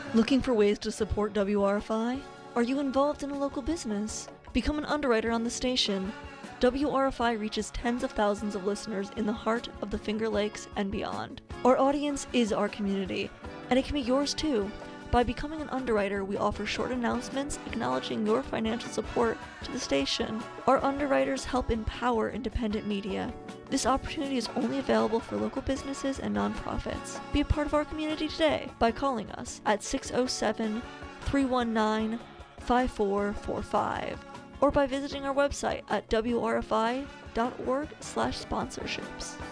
Looking for ways to support WRFI? Are you involved in a local business? Become an underwriter on the station. WRFI reaches tens of thousands of listeners in the heart of the Finger Lakes and beyond. Our audience is our community, and it can be yours too. By becoming an underwriter, we offer short announcements acknowledging your financial support to the station. Our underwriters help empower independent media. This opportunity is only available for local businesses and nonprofits. Be a part of our community today by calling us at 607-319-5445 or by visiting our website at wrfi.org/sponsorships.